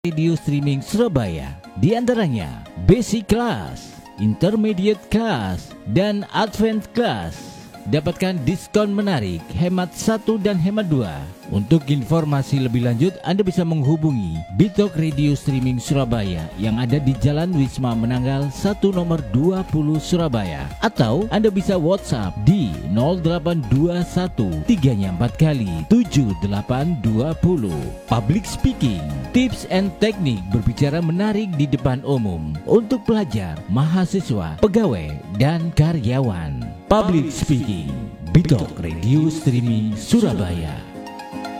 Radio Streaming Surabaya, di antaranya Basic Class, Intermediate Class, dan Advanced Class. Dapatkan diskon menarik, hemat 1 dan hemat 2. Untuk informasi lebih lanjut, Anda bisa menghubungi Bitok Radio Streaming Surabaya yang ada di Jalan Wisma Menanggal 1 nomor 20 Surabaya. Atau Anda bisa WhatsApp di 0821 3 4 kali 7820. Public Speaking, tips and teknik berbicara menarik di depan umum untuk pelajar, mahasiswa, pegawai, dan karyawan. Public Speaking, Bitok Radio Streaming Surabaya.